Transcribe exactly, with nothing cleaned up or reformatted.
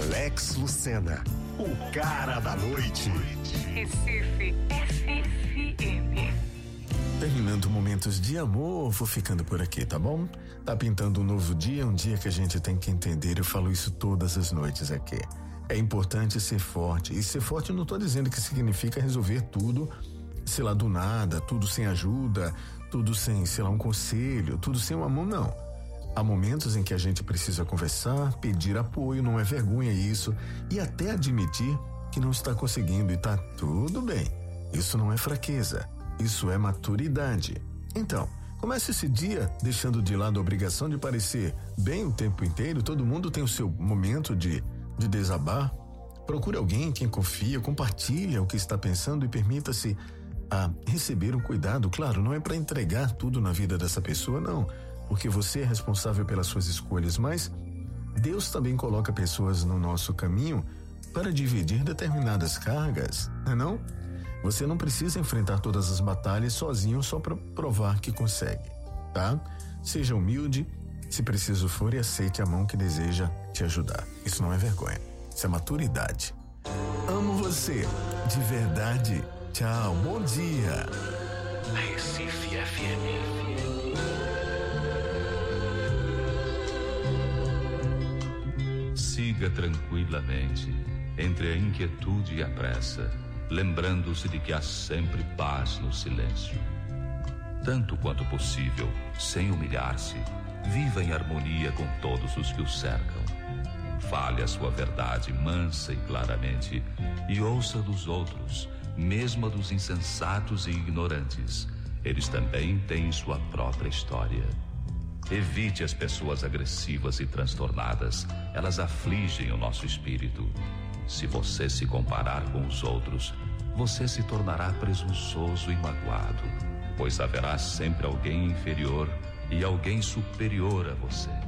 Alex Lucena, o cara da noite. Recife F M. Terminando momentos de amor, vou ficando por aqui, tá bom? Tá pintando um novo dia, um dia que a gente tem que entender, eu falo isso todas as noites aqui. É importante ser forte, e ser forte eu não tô dizendo que significa resolver tudo, sei lá, do nada, tudo sem ajuda, tudo sem, sei lá, um conselho, tudo sem uma mão, não. Há momentos em que a gente precisa conversar, pedir apoio, não é vergonha isso, e até admitir que não está conseguindo e tá tudo bem. Isso não é fraqueza. Isso é maturidade. Então, comece esse dia deixando de lado a obrigação de parecer bem o tempo inteiro. Todo mundo tem o seu momento de, de desabar. Procure alguém quem confia, compartilha o que está pensando e permita-se a receber um cuidado. Claro, não é para entregar tudo na vida dessa pessoa, não, porque você é responsável pelas suas escolhas, mas Deus também coloca pessoas no nosso caminho para dividir determinadas cargas, não é não? Você não precisa enfrentar todas as batalhas sozinho só para provar que consegue, tá? Seja humilde, se preciso for, e aceite a mão que deseja te ajudar. Isso não é vergonha, isso é maturidade. Amo você, de verdade. Tchau, bom dia. Recife F M. Siga tranquilamente, entre a inquietude e a pressa, lembrando-se de que há sempre paz no silêncio. Tanto quanto possível, sem humilhar-se, viva em harmonia com todos os que o cercam. Fale a sua verdade mansa e claramente e ouça dos outros, mesmo a dos insensatos e ignorantes. Eles também têm sua própria história. Evite as pessoas agressivas e transtornadas, elas afligem o nosso espírito. Se você se comparar com os outros, você se tornará presunçoso e magoado, pois haverá sempre alguém inferior e alguém superior a você.